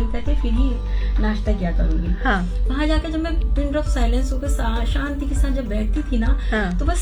करके फिर ही नाश्ता किया करूंगी। हाँ। वहां जाकर जब मैं पिन ऑफ साइलेंस होकर शांति के साथ जब बैठती थी ना, हाँ। तो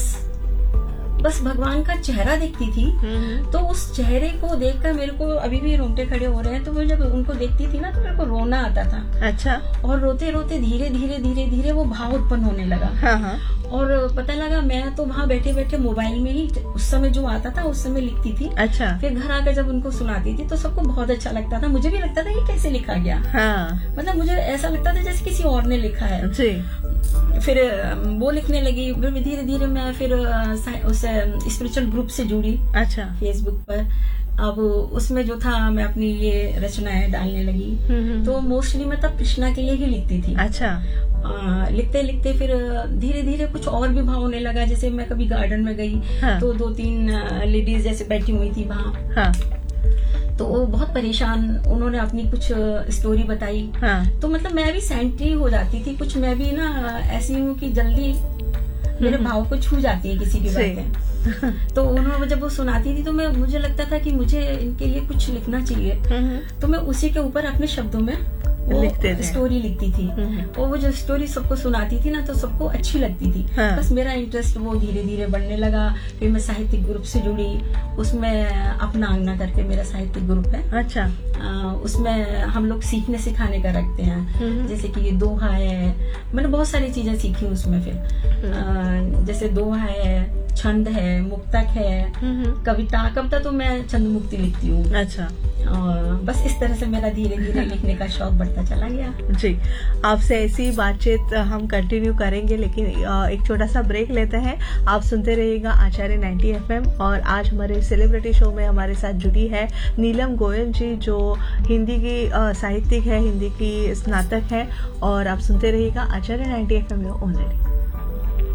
बस भगवान का चेहरा देखती थी। तो उस चेहरे को देखकर मेरे को अभी भी रोंगटे खड़े हो रहे हैं। तो मैं जब उनको देखती थी ना तो मेरे को रोना आता था। अच्छा। और रोते रोते धीरे धीरे धीरे धीरे वो भाव उत्पन्न होने लगा। हाँ हाँ। और पता लगा मैं तो वहाँ बैठे बैठे मोबाइल में ही उस समय जो आता था उस समय लिखती थी। अच्छा। फिर घर आकर जब उनको सुनाती थी तो सबको बहुत अच्छा लगता था। मुझे भी लगता था ये कैसे लिखा गया। हाँ। मतलब मुझे ऐसा लगता था जैसे किसी और ने लिखा है जी। फिर वो लिखने लगी। फिर धीरे धीरे मैं फिर उस स्पिरिचुअल ग्रुप से जुड़ी। अच्छा। फेसबुक पर। अब उसमें जो था मैं अपनी ये रचनाएं डालने लगी। तो मोस्टली मैं तब कृष्णा के लिए ही लिखती थी। अच्छा। लिखते लिखते फिर धीरे धीरे कुछ और भी भाव होने लगा। जैसे मैं कभी गार्डन में गई। हाँ। तो 2-3 लेडीज जैसे बैठी हुई थी वहाँ। हाँ। तो वो बहुत परेशान, उन्होंने अपनी कुछ स्टोरी बताई। हाँ। तो मतलब मैं भी सेंट्री हो जाती थी कुछ। मैं भी ना ऐसी हूँ कि जल्दी मेरे भाव को छू जाती है किसी की बातें। तो उन्होंने जब वो सुनाती थी तो मुझे लगता था कि मुझे इनके लिए कुछ लिखना चाहिए। तो मैं उसी के ऊपर अपने शब्दों में वो स्टोरी लिखती थी। और वो जो स्टोरी सबको सुनाती थी ना तो सबको अच्छी लगती थी। हाँ। बस मेरा इंटरेस्ट वो धीरे धीरे बढ़ने लगा। फिर मैं साहित्यिक ग्रुप से जुड़ी। उसमें अपना आंगना करके मेरा साहित्यिक ग्रुप है। अच्छा। उसमें हम लोग सीखने सिखाने का रखते हैं। जैसे कि दोहा है, मैंने बहुत सारी चीजें सीखी उसमें। फिर जैसे दोहा है, छंद है, मुक्तक है, कविता तो मैं छंद मुक्ति लिखती हूँ। अच्छा। बस इस तरह से मेरा धीरे धीरे लिखने का शौक बढ़ता चला गया। जी, आपसे ऐसी बातचीत हम कंटिन्यू करेंगे, लेकिन एक छोटा सा ब्रेक लेते हैं। आप सुनते रहिएगा आचार्य 90 FM। और आज हमारे सेलिब्रिटी शो में हमारे साथ जुड़ी है नीलम गोयल जी, जो हिंदी की साहित्यिक है, हिंदी की स्नातक है। और आप सुनते रहिएगा आचार्य 90 FM में ओनली।